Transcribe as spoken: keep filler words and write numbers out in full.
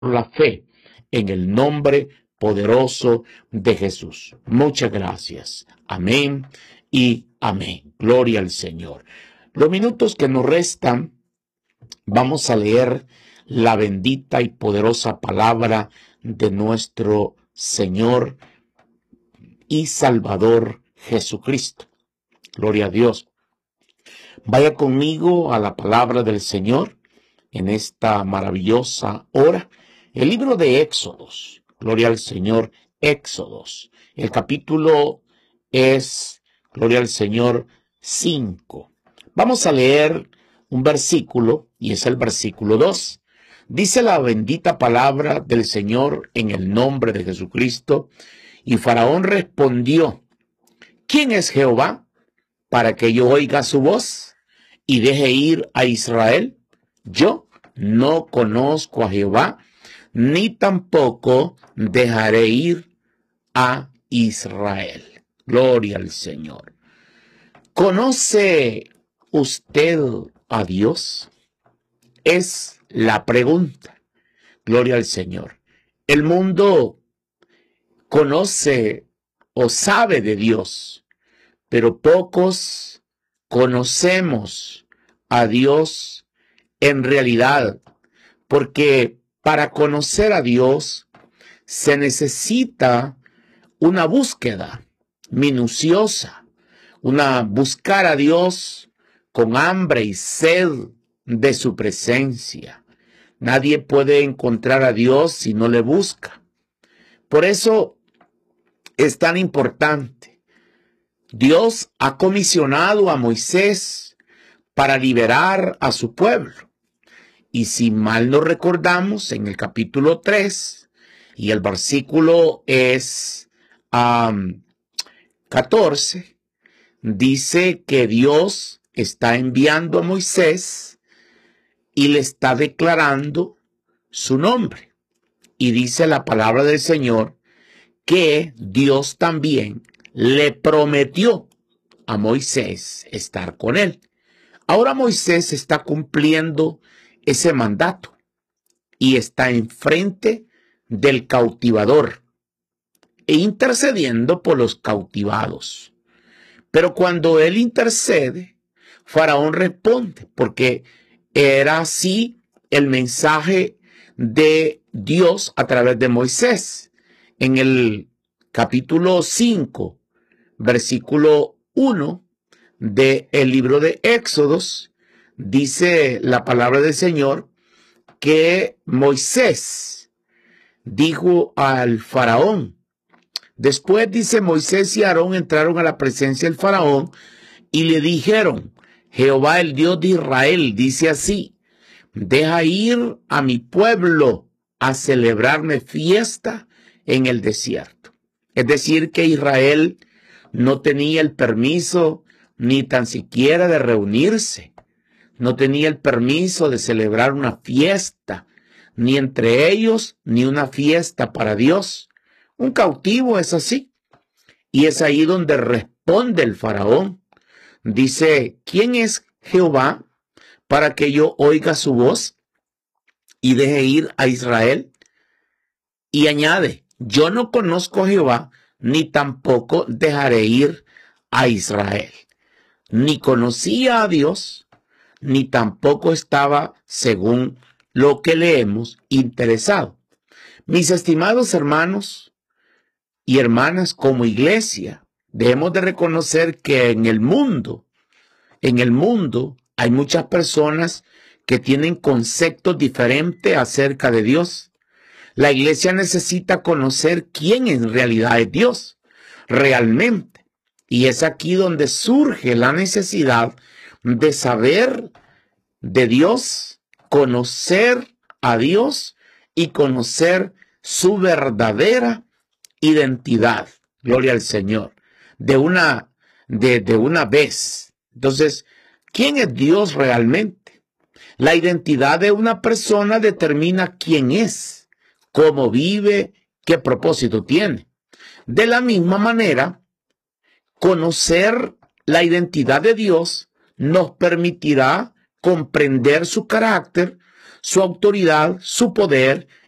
la fe en el nombre poderoso de Jesús. Muchas gracias. Amén y amén. Gloria al Señor. Los minutos que nos restan, vamos a leer la bendita y poderosa palabra de nuestro Señor y Salvador Jesucristo. Gloria a Dios. Vaya conmigo a la palabra del Señor en esta maravillosa hora. El libro de Éxodos. Gloria al Señor. Éxodos. El capítulo es, gloria al Señor, cinco. Vamos a leer un versículo, y es el versículo dos. Dice la bendita palabra del Señor en el nombre de Jesucristo. Y Faraón respondió: ¿quién es Jehová para que yo oiga su voz y deje ir a Israel? Yo no conozco a Jehová, ni tampoco dejaré ir a Israel. Gloria al Señor. ¿Conoce usted a Dios? Es la pregunta. Gloria al Señor. El mundo conoce o sabe de Dios, pero pocos conocemos a Dios en realidad, porque para conocer a Dios se necesita una búsqueda minuciosa, una buscar a Dios con hambre y sed de su presencia. Nadie puede encontrar a Dios si no le busca. Por eso es tan importante. Dios ha comisionado a Moisés para liberar a su pueblo. Y si mal no recordamos, en el capítulo tres, y el versículo es um, catorce, dice que Dios está enviando a Moisés y le está declarando su nombre. Y dice la palabra del Señor que Dios también le prometió a Moisés estar con él. Ahora Moisés está cumpliendo ese mandato y está enfrente del cautivador e intercediendo por los cautivados. Pero cuando él intercede, Faraón responde, porque era así el mensaje de Dios a través de Moisés. En el capítulo cinco, versículo uno del libro de Éxodos, dice la palabra del Señor que Moisés dijo al faraón. Después dice: Moisés y Aarón entraron a la presencia del faraón y le dijeron: Jehová, el Dios de Israel, dice así: deja ir a mi pueblo a celebrarme fiesta en el desierto. Es decir, que Israel no tenía el permiso ni tan siquiera de reunirse. No tenía el permiso de celebrar una fiesta, ni entre ellos, ni una fiesta para Dios. Un cautivo es así. Y es ahí donde responde el faraón. Dice: ¿quién es Jehová para que yo oiga su voz y deje ir a Israel? Y añade: yo no conozco a Jehová, ni tampoco dejaré ir a Israel. Ni conocía a Dios, ni tampoco estaba, según lo que leemos, interesado. Mis estimados hermanos y hermanas, como iglesia, debemos de reconocer que en el mundo, en el mundo hay muchas personas que tienen conceptos diferentes acerca de Dios. La iglesia necesita conocer quién en realidad es Dios, realmente. Y es aquí donde surge la necesidad de saber de Dios, conocer a Dios y conocer su verdadera identidad. Gloria al Señor. De una, de, de una vez. Entonces, ¿quién es Dios realmente? La identidad de una persona determina quién es, cómo vive, qué propósito tiene. De la misma manera, conocer la identidad de Dios nos permitirá comprender su carácter, su autoridad, su poder,